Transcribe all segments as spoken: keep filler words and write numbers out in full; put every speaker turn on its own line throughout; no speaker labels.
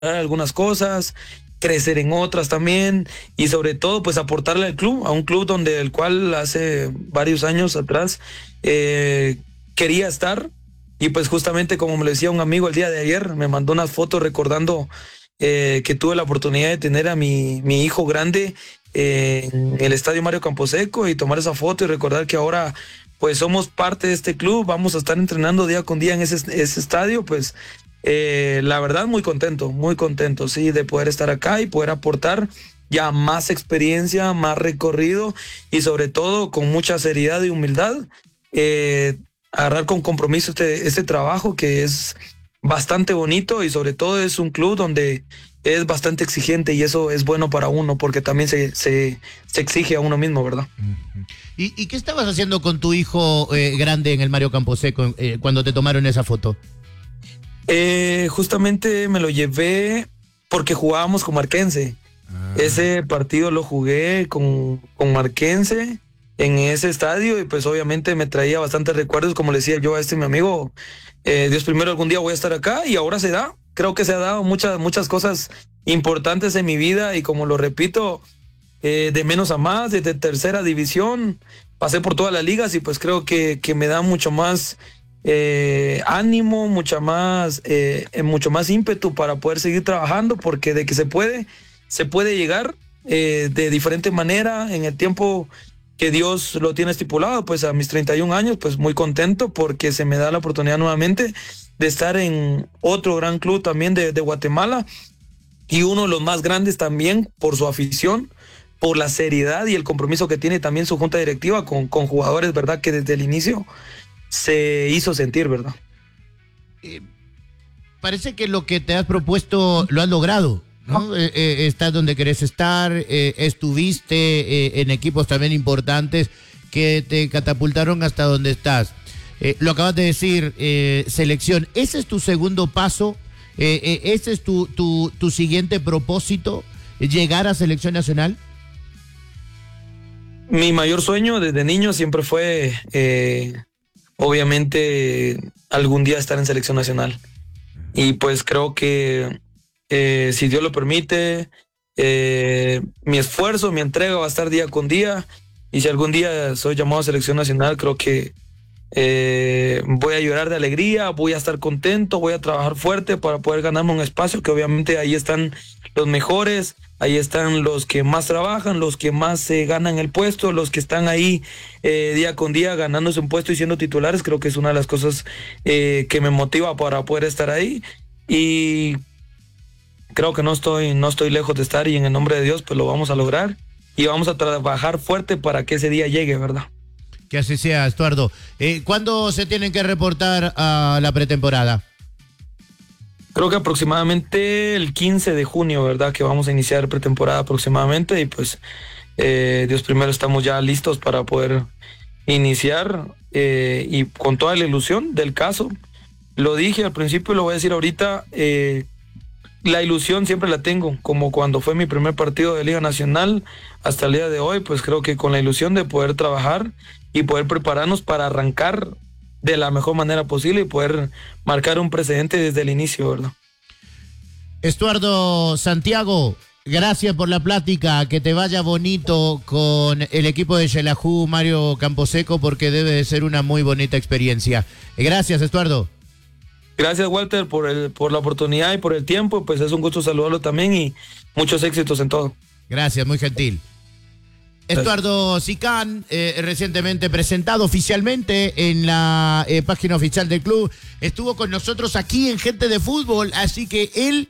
algunas cosas, crecer en otras también y sobre todo pues aportarle al club, a un club donde el cual hace varios años atrás eh, quería estar y pues justamente como me lo decía un amigo el día de ayer, me mandó unas fotos recordando eh, que tuve la oportunidad de tener a mi, mi hijo grande eh, en el estadio Mario Camposeco y tomar esa foto y recordar que ahora pues somos parte de este club, vamos a estar entrenando día con día en ese, ese estadio, pues Eh, la verdad muy contento, muy contento, sí, de poder estar acá y poder aportar ya más experiencia, más recorrido y sobre todo con mucha seriedad y humildad, eh, agarrar con compromiso este, este trabajo que es bastante bonito y sobre todo es un club donde es bastante exigente y eso es bueno para uno porque también se, se, se exige a uno mismo, ¿verdad?
¿Y, y qué estabas haciendo con tu hijo eh, grande en el Mario Camposeco eh, cuando te tomaron esa foto?
Eh, justamente me lo llevé porque jugábamos con Marquense. Ah. Ese partido lo jugué con, con Marquense en ese estadio y pues obviamente me traía bastantes recuerdos, como le decía yo a este mi amigo, eh, Dios primero algún día voy a estar acá y ahora se da, creo que se ha dado muchas, muchas cosas importantes en mi vida y como lo repito, eh, de menos a más, desde tercera división, pasé por todas las ligas y pues creo que, que me da mucho más Eh, ánimo, mucha más, eh, mucho más ímpetu para poder seguir trabajando, porque de que se puede, se puede llegar eh, de diferente manera en el tiempo que Dios lo tiene estipulado. Pues a mis treinta y un años, pues muy contento porque se me da la oportunidad nuevamente de estar en otro gran club también de, de Guatemala y uno de los más grandes también por su afición, por la seriedad y el compromiso que tiene también su junta directiva con, con jugadores, ¿verdad? Que desde el inicio se hizo sentir, ¿verdad?
Eh, parece que lo que te has propuesto lo has logrado, ¿no? Eh, eh, estás donde querés estar, eh, estuviste eh, en equipos también importantes que te catapultaron hasta donde estás. Eh, lo acabas de decir, eh, selección, ¿ese es tu segundo paso? Eh, eh, ¿Ese es tu, tu, tu siguiente propósito? ¿Llegar a selección nacional?
Mi mayor sueño desde niño siempre fue... Eh, obviamente algún día estar en selección nacional y pues creo que eh, si Dios lo permite eh, mi esfuerzo, mi entrega va a estar día con día y si algún día soy llamado a selección nacional creo que eh, voy a llorar de alegría, voy a estar contento, voy a trabajar fuerte para poder ganarme un espacio que obviamente ahí están los mejores, ahí están los que más trabajan, los que más se eh, ganan el puesto, los que están ahí eh, día con día ganándose un puesto y siendo titulares. Creo que es una de las cosas eh, que me motiva para poder estar ahí y creo que no estoy, no estoy lejos de estar y en el nombre de Dios pues lo vamos a lograr y vamos a trabajar fuerte para que ese día llegue, ¿verdad?
Que así sea, Estuardo. Eh, ¿Cuándo se tienen que reportar a la pretemporada?
Creo que aproximadamente el quince de junio, ¿verdad? Que vamos a iniciar pretemporada aproximadamente y pues eh, Dios primero estamos ya listos para poder iniciar eh, y con toda la ilusión del caso. Lo dije al principio y lo voy a decir ahorita, eh, la ilusión siempre la tengo, como cuando fue mi primer partido de Liga Nacional hasta el día de hoy, pues creo que con la ilusión de poder trabajar y poder prepararnos para arrancar de la mejor manera posible y poder marcar un precedente desde el inicio, ¿verdad?
Estuardo Santiago, gracias por la plática, que te vaya bonito con el equipo de Xelajú, Mario Camposeco, porque debe de ser una muy bonita experiencia. Gracias, Estuardo.
Gracias, Walter, por el, por la oportunidad y por el tiempo, pues es un gusto saludarlo también y muchos éxitos en todo.
Gracias, muy gentil. Estuardo Sicán, eh, recientemente presentado oficialmente en la eh, página oficial del club, estuvo con nosotros aquí en Gente de Fútbol, así que él,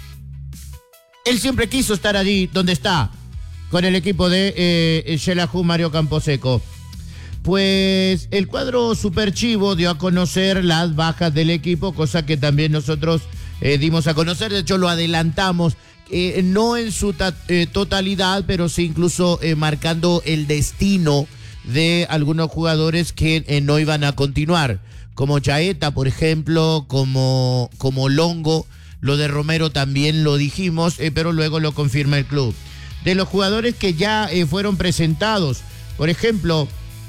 él siempre quiso estar allí donde está, con el equipo de eh, Xelajú Mario Camposeco. Pues el cuadro Super Chivo dio a conocer las bajas del equipo, cosa que también nosotros eh, dimos a conocer, de hecho lo adelantamos. Eh, no en su ta- eh, totalidad, pero sí incluso eh, marcando el destino de algunos jugadores que eh, no iban a continuar, como Chaeta, por ejemplo, como, como Longo. Lo de Romero también lo dijimos, eh, pero luego lo confirma el club. De los jugadores que ya eh, fueron presentados, por ejemplo,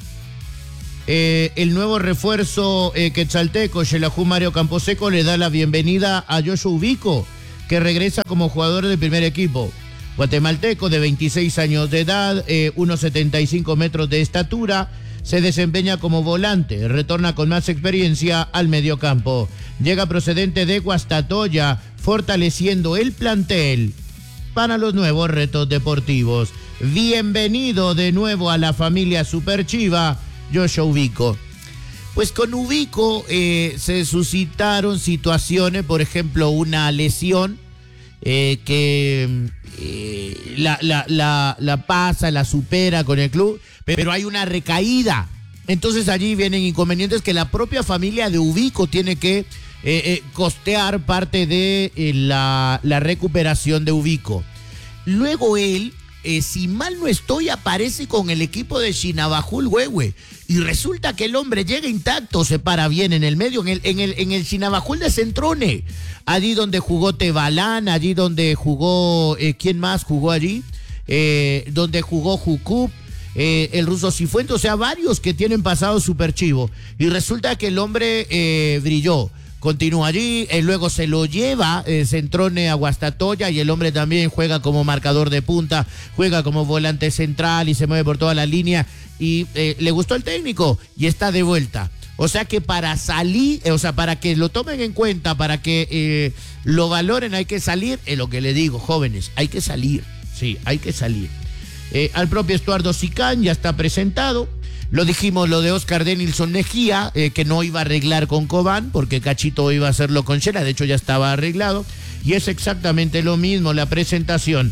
eh, el nuevo refuerzo eh, quetzalteco, Xelajú Mario Camposeco, le da la bienvenida a Joshua Ubico, que regresa como jugador del primer equipo. Guatemalteco de veintiséis años de edad, eh, uno setenta y cinco metros de estatura, se desempeña como volante, retorna con más experiencia al mediocampo. Llega procedente de Guastatoya, fortaleciendo el plantel para los nuevos retos deportivos. Bienvenido de nuevo a la familia Super Chiva, Joshua Ubico. Pues con Ubico eh, se suscitaron situaciones, por ejemplo, una lesión eh, que eh, la, la, la, la pasa, la supera con el club, pero hay una recaída. Entonces allí vienen inconvenientes que la propia familia de Ubico tiene que eh, eh, costear parte de eh, la, la recuperación de Ubico. Luego él, eh, si mal no estoy, aparece con el equipo de Chinabajul Huehue. Y resulta que el hombre llega intacto, se para bien en el medio, en el, en el, en el Chinabajul de Centrone. Allí donde jugó Tebalán, allí donde jugó, eh, ¿quién más jugó allí? Eh, donde jugó Jucup, eh, el ruso Cifuentes, o sea, varios que tienen pasado super chivo. Y resulta que el hombre eh, brilló. Continúa allí, eh, luego se lo lleva eh, Centrone a Guastatoya y el hombre también juega como marcador de punta, juega como volante central y se mueve por toda la línea y eh, le gustó el técnico y está de vuelta. O sea que para salir, eh, o sea, para que lo tomen en cuenta, para que eh, lo valoren, hay que salir, es lo que le digo, jóvenes, hay que salir, sí, hay que salir. Eh, al propio Estuardo Sicán ya está presentado. Lo dijimos, lo de Oscar Denilson Mejía, eh, que no iba a arreglar con Cobán, porque Cachito iba a hacerlo con Shela, de hecho ya estaba arreglado, y es exactamente lo mismo la presentación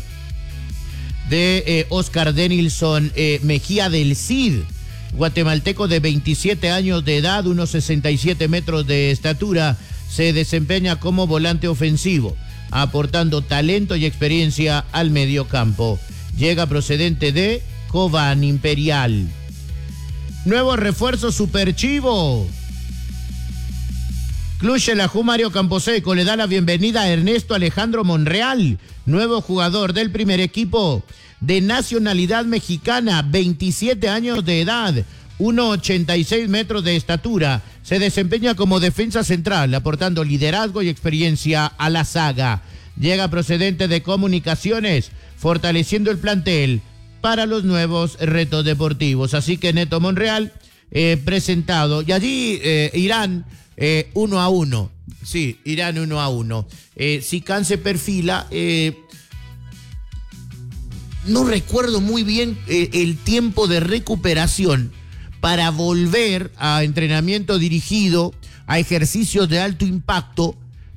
de eh, Oscar Denilson eh, Mejía del C I D, guatemalteco de veintisiete años de edad, unos sesenta y siete metros de estatura, se desempeña como volante ofensivo, aportando talento y experiencia al mediocampo. Llega procedente de Cobán Imperial. Nuevo refuerzo super chivo. Club Xelajú Mario Camposeco le da la bienvenida a Ernesto Alejandro Monreal, nuevo jugador del primer equipo, de nacionalidad mexicana, veintisiete años de edad, uno ochenta y seis metros de estatura. Se desempeña como defensa central, aportando liderazgo y experiencia a la saga. Llega procedente de Comunicaciones, fortaleciendo el plantel para los nuevos retos deportivos. Así que Neto Monreal eh, presentado. Y allí eh, Irán eh, uno a uno. Sí, Irán uno a uno. Eh, Sicán se perfila. Eh, no recuerdo muy bien eh, el tiempo de recuperación para volver a entrenamiento dirigido, a ejercicios de alto impacto.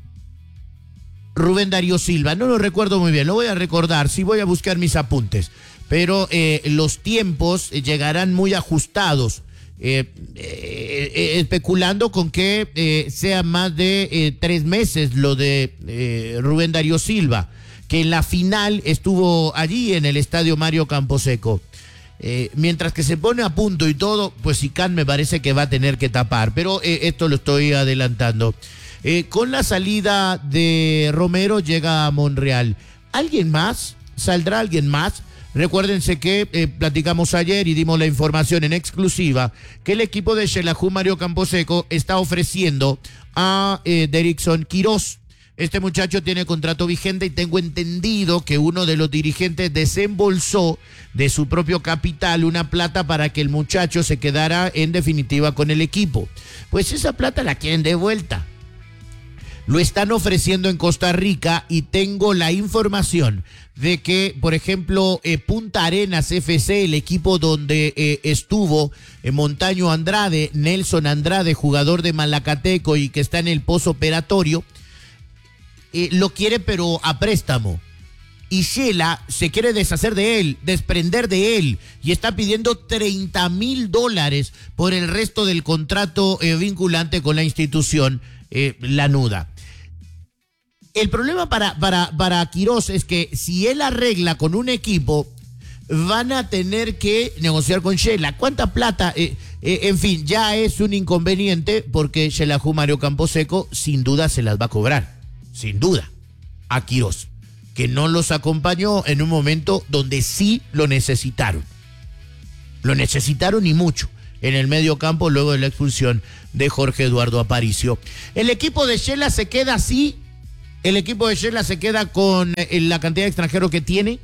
Rubén Darío Silva, no lo recuerdo muy bien, lo voy a recordar, sí voy a buscar mis apuntes. Pero eh, los tiempos llegarán muy ajustados, eh, eh, eh, especulando con que eh, sea más de eh, tres meses lo de eh, Rubén Darío Silva, que en la final estuvo allí en el estadio Mario Camposeco. Eh, mientras que se pone a punto y todo, pues Sicán me parece que va a tener que tapar, pero eh, esto lo estoy adelantando. Eh, con la salida de Romero llega a Monreal. ¿Alguien más? ¿Saldrá alguien más? Recuérdense que eh, platicamos ayer y dimos la información en exclusiva que el equipo de Xelajú Mario Camposeco está ofreciendo a eh, Derrickson Quirós. Este muchacho tiene contrato vigente y tengo entendido que uno de los dirigentes desembolsó de su propio capital una plata para que el muchacho se quedara en definitiva con el equipo. Pues esa plata la quieren de vuelta. Lo están ofreciendo en Costa Rica y tengo la información de que, por ejemplo, eh, Punta Arenas F C, el equipo donde eh, estuvo eh, Montaño Andrade, Nelson Andrade, jugador de Malacateco y que está en el posoperatorio, eh, lo quiere pero a préstamo. Y Shela se quiere deshacer de él, desprender de él, y está pidiendo treinta mil dólares por el resto del contrato eh, vinculante con la institución eh, lanuda. El problema para, para, para Quirós es que si él arregla con un equipo, van a tener que negociar con Shela. ¿Cuánta plata? Eh, eh, en fin, ya es un inconveniente porque Xelajú Mario Camposeco sin duda se las va a cobrar. Sin duda. A Quirós, que no los acompañó en un momento donde sí lo necesitaron. Lo necesitaron y mucho en el medio campo luego de la expulsión de Jorge Eduardo Aparicio. El equipo de Shela se queda así El equipo de Shela se queda con eh, la cantidad de extranjeros que tiene.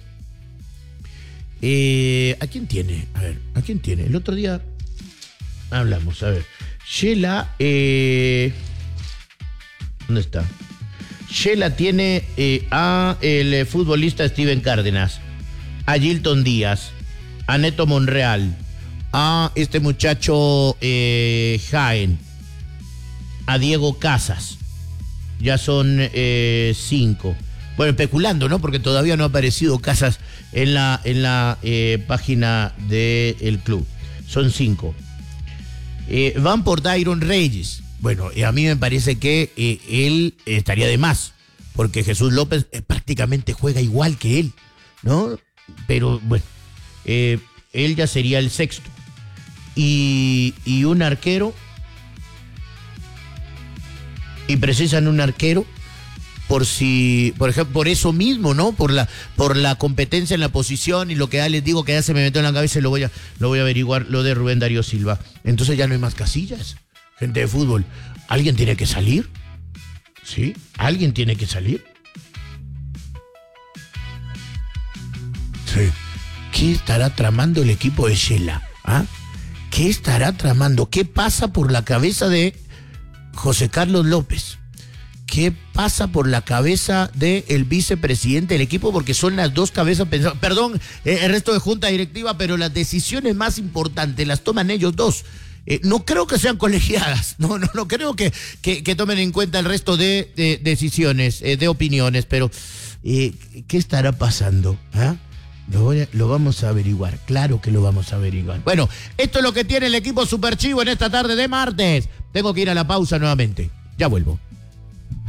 Eh, ¿A quién tiene? A ver, ¿a quién tiene? El otro día hablamos, a ver. Shela, eh, ¿dónde está? Shela tiene eh, a el futbolista Steven Cárdenas, a Gilton Díaz, a Neto Monreal, a este muchacho eh, Jaén, a Diego Casas. Ya son eh, cinco. Bueno, especulando, ¿no? Porque todavía no ha aparecido Casas en la, en la eh, página del club. Son cinco. Eh, van por Dairon Reyes. Bueno, eh, a mí me parece que eh, él estaría de más, porque Jesús López eh, prácticamente juega igual que él, ¿no? Pero bueno, eh, él ya sería el sexto. Y, y un arquero, y precisan un arquero por si, por ejemplo, por eso mismo, ¿no? Por la, por la competencia en la posición y lo que ya les digo que ya se me metió en la cabeza y lo voy a, lo voy a averiguar, lo de Rubén Darío Silva. Entonces ya no hay más casillas. Gente de fútbol, ¿alguien tiene que salir? ¿Sí? ¿Alguien tiene que salir? Sí. ¿Qué estará tramando el equipo de Shela? ¿Ah? ¿Qué estará tramando? ¿Qué pasa por la cabeza de José Carlos López? ¿Qué pasa por la cabeza del vicepresidente del equipo? Porque son las dos cabezas pensadas. Perdón, eh, el resto de junta directiva, pero las decisiones más importantes las toman ellos dos. Eh, no creo que sean colegiadas, no, no, no creo que, que, que tomen en cuenta el resto de, de decisiones, eh, de opiniones, pero eh, ¿qué estará pasando? ¿Ah? Lo, voy a, lo vamos a averiguar, claro que lo vamos a averiguar. Bueno, esto es lo que tiene el equipo Super Chivo en esta tarde de martes. Tengo que ir a la pausa nuevamente, ya vuelvo.